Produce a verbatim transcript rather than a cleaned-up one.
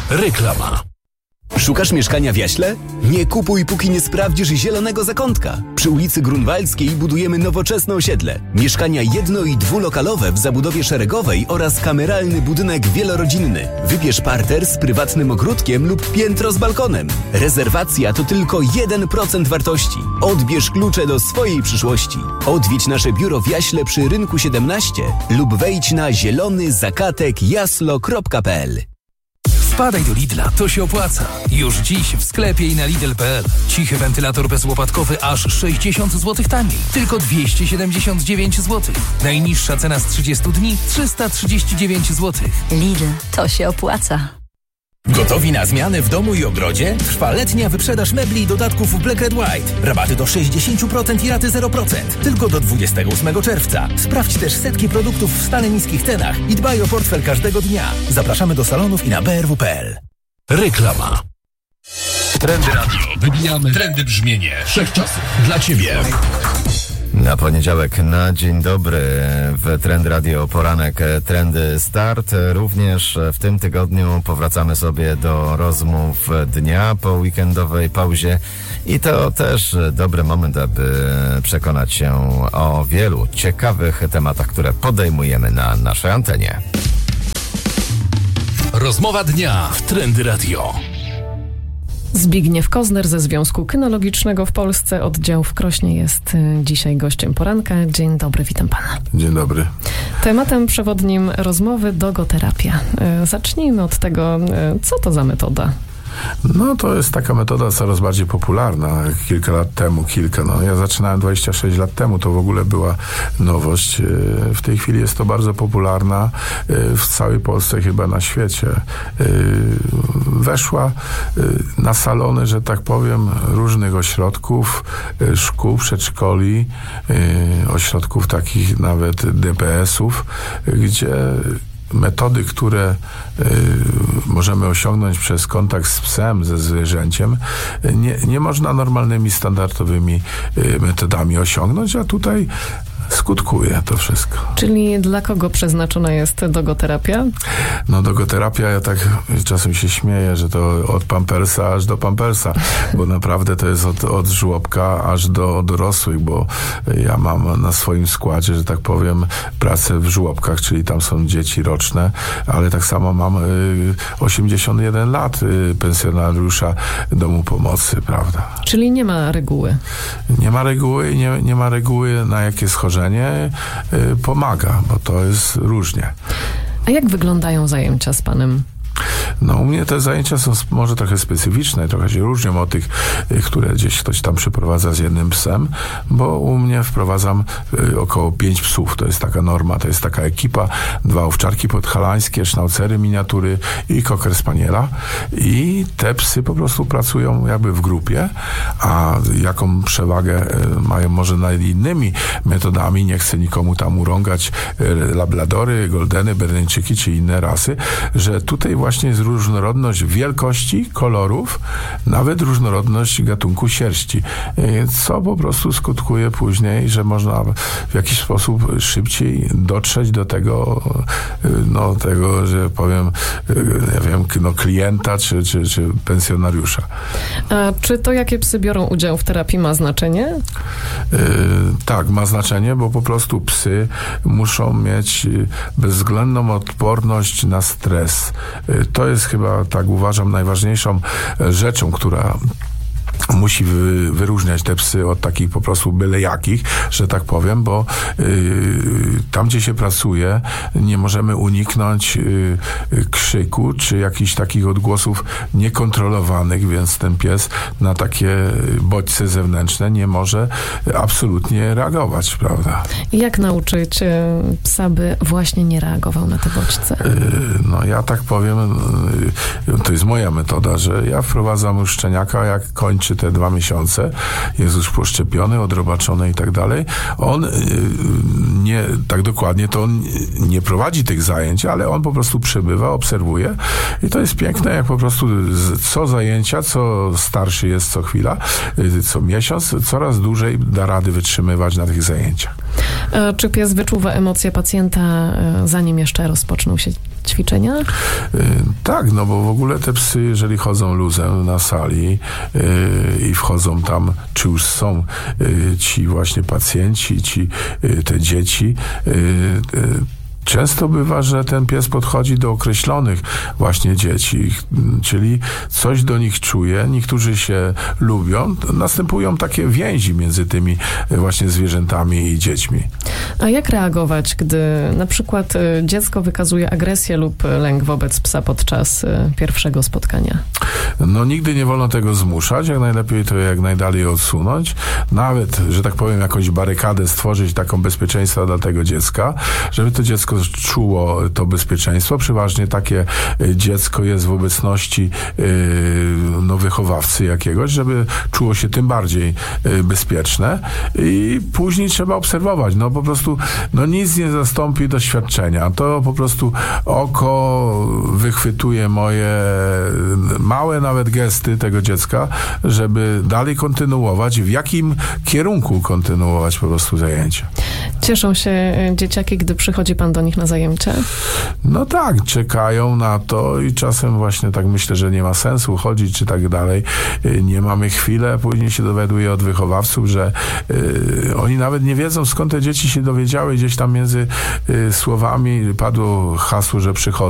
Reklama. Szukasz mieszkania w Jaśle? Nie kupuj, póki nie sprawdzisz zielonego zakątka. Przy ulicy Grunwaldzkiej budujemy nowoczesne osiedle. Mieszkania jedno- i dwulokalowe w zabudowie szeregowej oraz kameralny budynek wielorodzinny. Wybierz parter z prywatnym ogródkiem lub piętro z balkonem. Rezerwacja to tylko jeden procent wartości. Odbierz klucze do swojej przyszłości. Odwiedź nasze biuro w Jaśle przy Rynku siedemnaście lub wejdź na zielony zakatek jaslo kropka p l. Wpadaj do Lidla, to się opłaca. Już dziś w sklepie i na lidl kropka p l. Cichy wentylator bezłopatkowy aż sześćdziesiąt złotych taniej. Tylko dwieście siedemdziesiąt dziewięć złotych. Najniższa cena z trzydziestu dni trzysta trzydzieści dziewięć złotych. Lidl, to się opłaca. Gotowi na zmiany w domu i ogrodzie? Trwa letnia wyprzedaż mebli i dodatków Black Red White. Rabaty do sześćdziesiąt procent i raty zero procent. Tylko do dwudziestego ósmego czerwca. Sprawdź też setki produktów w stale niskich cenach i dbaj o portfel każdego dnia. Zapraszamy do salonów i na b r w kropka p l. Reklama. Trendy Radio. Wybijamy trendy brzmienie wszechczasów dla Ciebie. Na poniedziałek, na dzień dobry w Trend Radio poranek Trendy Start. Również w tym tygodniu powracamy sobie do rozmów dnia po weekendowej pauzie i to też dobry moment, aby przekonać się o wielu ciekawych tematach, które podejmujemy na naszej antenie. Rozmowa dnia w Trendy Radio. Zbigniew Kozner ze Związku Kynologicznego w Polsce, oddział w Krośnie, jest dzisiaj gościem poranka. Dzień dobry, witam pana. Dzień dobry. Tematem przewodnim rozmowy dogoterapia. Zacznijmy od tego, co to za metoda? No to jest taka metoda coraz bardziej popularna. Kilka lat temu, kilka, no ja zaczynałem dwadzieścia sześć lat temu, to w ogóle była nowość. W tej chwili jest to bardzo popularna w całej Polsce, chyba na świecie. Weszła na salony, że tak powiem, różnych ośrodków, szkół, przedszkoli, ośrodków takich nawet D P S-ów, gdzie metody, które y, możemy osiągnąć przez kontakt z psem, ze zwierzęciem, nie, nie można normalnymi, standardowymi y, metodami osiągnąć, a tutaj skutkuje to wszystko. Czyli dla kogo przeznaczona jest dogoterapia? No dogoterapia, ja tak czasem się śmieję, że to od pampersa aż do pampersa, bo naprawdę to jest od, od żłobka aż do dorosłych, bo ja mam na swoim składzie, że tak powiem, pracę w żłobkach, czyli tam są dzieci roczne, ale tak samo mam y, osiemdziesiąt jeden lat y, pensjonariusza domu pomocy, prawda? Czyli nie ma reguły? Nie ma reguły i nie, nie ma reguły, na jakie schorzenie y, pomaga, bo to jest różnie. A jak wyglądają zajęcia z panem? No u mnie te zajęcia są może trochę specyficzne, trochę się różnią od tych, które gdzieś ktoś tam przyprowadza z jednym psem, bo u mnie wprowadzam y, około pięć psów, to jest taka norma, to jest taka ekipa, dwa owczarki podhalańskie, sznaucery, miniatury i cocker spaniela i te psy po prostu pracują jakby w grupie, a jaką przewagę y, mają może nad innymi metodami, nie chcę nikomu tam urągać, y, labladory, goldeny, berneńczyki czy inne rasy, że tutaj właśnie jest różnorodność wielkości, kolorów, nawet różnorodność gatunku sierści, co po prostu skutkuje później, że można w jakiś sposób szybciej dotrzeć do tego, no tego, że powiem, nie wiem, no klienta czy, czy, czy pensjonariusza. A czy to, jakie psy biorą udział w terapii, ma znaczenie? Yy, tak, ma znaczenie, bo po prostu psy muszą mieć bezwzględną odporność na stres. To jest chyba, tak uważam, najważniejszą rzeczą, która musi wy, wyróżniać te psy od takich po prostu byle jakich, że tak powiem, bo yy, tam, gdzie się pracuje, nie możemy uniknąć yy, krzyku, czy jakichś takich odgłosów niekontrolowanych, więc ten pies na takie bodźce zewnętrzne nie może absolutnie reagować, prawda? Jak nauczyć psa, by właśnie nie reagował na te bodźce? Yy, no ja tak powiem, yy, to jest moja metoda, że ja wprowadzam już szczeniaka, jak kończy te dwa miesiące, jest już poszczepiony, odrobaczony i tak dalej. On yy, nie, tak dokładnie, to on nie prowadzi tych zajęć, ale on po prostu przebywa, obserwuje i to jest piękne, jak po prostu co zajęcia, co starszy jest co chwila, yy, co miesiąc, coraz dłużej da rady wytrzymywać na tych zajęciach. A czy pies wyczuwa emocje pacjenta, zanim jeszcze rozpoczną się ćwiczenia? Yy, tak, no bo w ogóle te psy, jeżeli chodzą luzem na sali yy, i wchodzą tam, czy już są yy, ci właśnie pacjenci, ci yy, te dzieci, yy, yy, często bywa, że ten pies podchodzi do określonych właśnie dzieci, czyli coś do nich czuje, niektórzy się lubią, następują takie więzi między tymi właśnie zwierzętami i dziećmi. A jak reagować, gdy na przykład dziecko wykazuje agresję lub lęk wobec psa podczas pierwszego spotkania? No nigdy nie wolno tego zmuszać, jak najlepiej to jak najdalej odsunąć, nawet, że tak powiem, jakąś barykadę stworzyć, taką bezpieczeństwa dla tego dziecka, żeby to dziecko czuło to bezpieczeństwo. Przeważnie takie dziecko jest w obecności yy, no, wychowawcy jakiegoś, żeby czuło się tym bardziej yy, bezpieczne i później trzeba obserwować. No po prostu no, nic nie zastąpi doświadczenia. To po prostu oko wychwytuje moje małe nawet gesty tego dziecka, żeby dalej kontynuować, w jakim kierunku kontynuować po prostu zajęcia. Cieszą się dzieciaki, gdy przychodzi pan do nich na zajęcia? No tak, czekają na to i czasem właśnie tak myślę, że nie ma sensu chodzić czy tak dalej. Nie mamy chwili, a później się dowiaduje od wychowawców, że y, oni nawet nie wiedzą, skąd te dzieci się dowiedziały. Gdzieś tam między y, słowami padło hasło, że przychodzą.